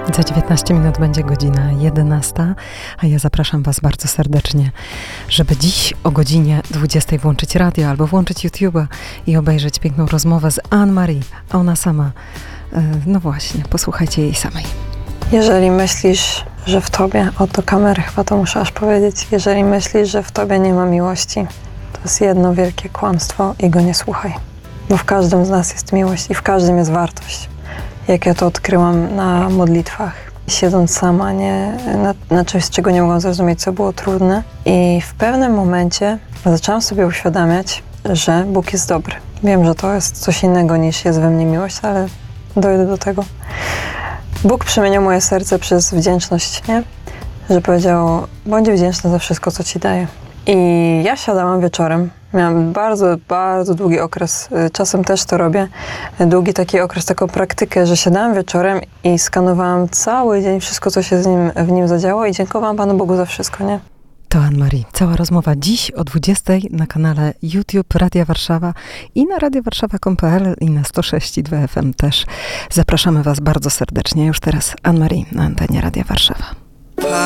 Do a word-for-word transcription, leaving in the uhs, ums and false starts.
Za dziewiętnaście minut będzie godzina jedenasta, a ja zapraszam Was bardzo serdecznie, żeby dziś o godzinie dwudziestej włączyć radio albo włączyć YouTube'a i obejrzeć piękną rozmowę z Anne-Marie. A ona sama, no właśnie, posłuchajcie jej samej. Jeżeli myślisz, że w tobie, oto kamery chyba to muszę aż powiedzieć, jeżeli myślisz, że w tobie nie ma miłości, to jest jedno wielkie kłamstwo i go nie słuchaj. Bo w każdym z nas jest miłość i w każdym jest wartość. Jak ja to odkryłam na modlitwach, siedząc sama nie, na, na czymś, z czego nie mogłam zrozumieć, co było trudne. I w pewnym momencie zaczęłam sobie uświadamiać, że Bóg jest dobry. Wiem, że to jest coś innego niż jest we mnie miłość, ale dojdę do tego. Bóg przemienił moje serce przez wdzięczność, nie? Że powiedział, bądź wdzięczny za wszystko, co ci daje. I ja siadałam wieczorem. Miałam bardzo, bardzo długi okres, czasem też to robię, długi taki okres, taką praktykę, że siadałam wieczorem i skanowałam cały dzień wszystko, co się z nim, w nim zadziało i dziękowałam Panu Bogu za wszystko, nie? To Anne-Marie. Cała rozmowa dziś o dwudziestej na kanale YouTube Radia Warszawa i na radio warszawa kropka p l i na sto sześć i dwa F M też. Zapraszamy Was bardzo serdecznie. Już teraz Anne-Marie na antenie Radia Warszawa.